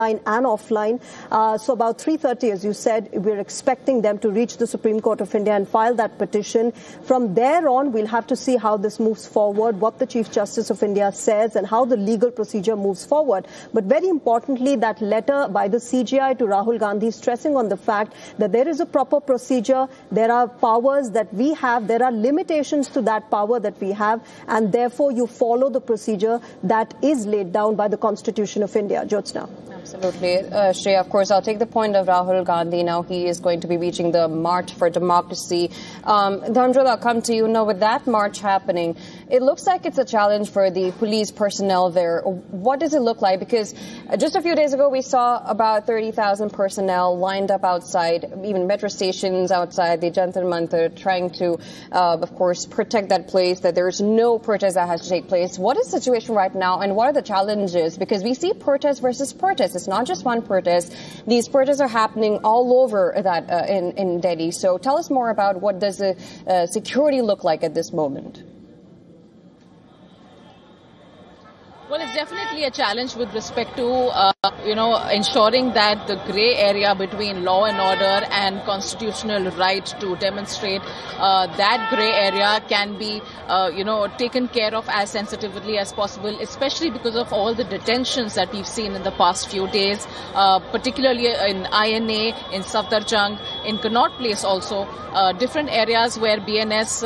and offline. So about 3:30, as you said, we're expecting them to reach the Supreme Court of India and file that petition. From there on, we'll have to see how this moves forward, what the Chief Justice of India says and how the legal procedure moves forward. But very importantly, that letter by the CJI to Rahul Gandhi stressing on the fact that there is a proper procedure, there are powers that we have, there are limitations to that power that we have, and therefore you follow the procedure that is laid down by the Constitution of India. Jyotsna. Absolutely. Shreya, of course, I'll take the point of Rahul Gandhi. Now he is going to be reaching the March for Democracy. Dhananjay, I'll come to you. Now, with that march happening, it looks like it's a challenge for the police personnel there. What does it look like? Because just a few days ago, we saw about 30,000 personnel lined up outside, even metro stations outside the Jantar Mantar, trying to, of course, protect that place, that there's no protest that has to take place. What is the situation right now, and what are the challenges? Because we see protest versus protest. It's not just one protest. These protests are happening all over that in Delhi. So tell us more about what does the security look like at this moment. Well, it's definitely a challenge with respect to, ensuring that the grey area between law and order and constitutional right to demonstrate, that grey area can be, taken care of as sensitively as possible, especially because of all the detentions that we've seen in the past few days, particularly in INA, in Safdarjung, in Connaught Place also, different areas where BNS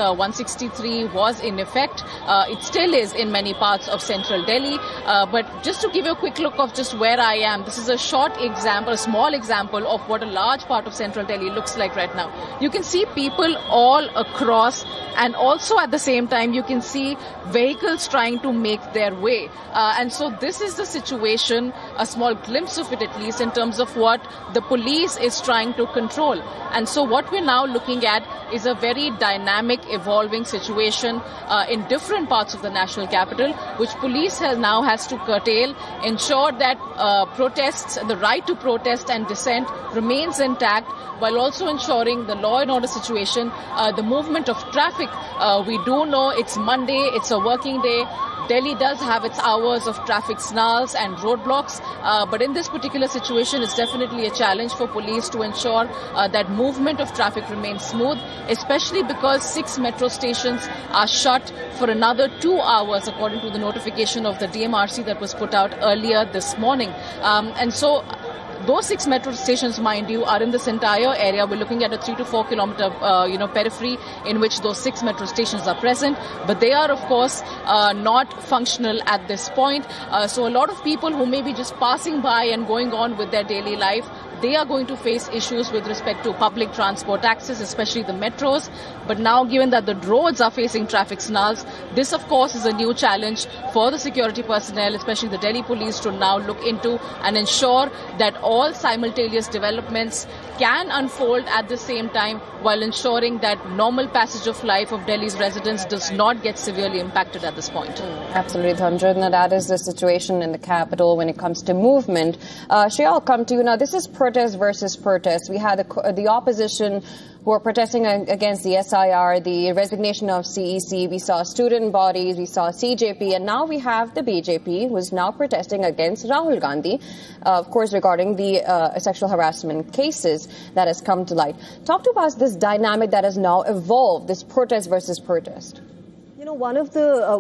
163 was in effect. It still is in many parts of central Delhi. But just to give you a quick look of just where I am, this is a short example, a small example of what a large part of central Delhi looks like right now. You can see people all across, and also at the same time you can see vehicles trying to make their way. And so this is the situation, a small glimpse of it at least, in terms of what the police is trying to control. And so what we're now looking at is a very dynamic, evolving situation in different parts of the national capital, which police now has to curtail, ensure that protests, the right to protest and dissent remains intact, while also ensuring the law and order situation, the movement of traffic. We do know it's Monday, it's a working day. Delhi does have its hours of traffic snarls and roadblocks, but in this particular situation, it's definitely a challenge for police to ensure that movement of traffic remains smooth, especially because 6 metro stations are shut for another 2 hours, according to the notification of the DMRC that was put out earlier this morning. And so those 6 metro stations, mind you, are in this entire area. We're looking at a 3 to 4 kilometer, periphery in which those 6 metro stations are present. But they are, of course, not functional at this point. So a lot of people who may be just passing by and going on with their daily life, they are going to face issues with respect to public transport access, especially the metros. But now, given that the roads are facing traffic snarls, this, of course, is a new challenge for the security personnel, especially the Delhi police, to now look into and ensure that all simultaneous developments can unfold at the same time, while ensuring that normal passage of life of Delhi's residents does not get severely impacted at this point. Absolutely, Dhananjay. Now, that is the situation in the capital when it comes to movement. Shreya, I'll come to you. Now, this is protest versus protest. We had the opposition who are protesting against the SIR, the resignation of CEC. We saw student bodies, we saw CJP, and now we have the BJP, who is now protesting against Rahul Gandhi, of course, regarding the sexual harassment cases that has come to light. Talk to us this dynamic that has now evolved, this protest versus protest. You know, one of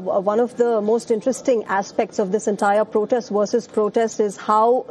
the most interesting aspects of this entire protest versus protest is how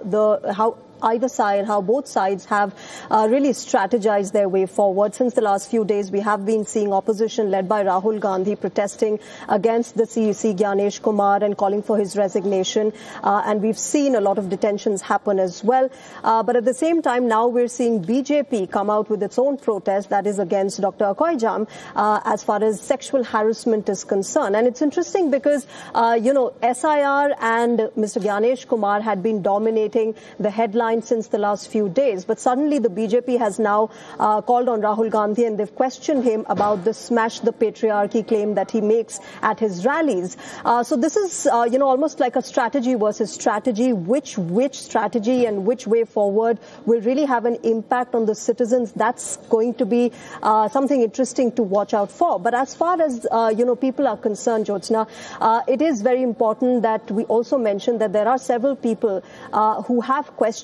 either side, how both sides have really strategized their way forward. Since the last few days, we have been seeing opposition led by Rahul Gandhi protesting against the CEC Gyanesh Kumar and calling for his resignation. And we've seen a lot of detentions happen as well. But at the same time, now we're seeing BJP come out with its own protest that is against Dr. Akoi Jam as far as sexual harassment is concerned. And it's interesting because, SIR and Mr. Gyanesh Kumar had been dominating the headlines mind since the last few days. But suddenly the BJP has now called on Rahul Gandhi, and they've questioned him about the smash the patriarchy claim that he makes at his rallies. So this is, almost like a strategy versus strategy. Which strategy and which way forward will really have an impact on the citizens? That's going to be something interesting to watch out for. But as far as, people are concerned, Jyotsna, it is very important that we also mention that there are several people who have questioned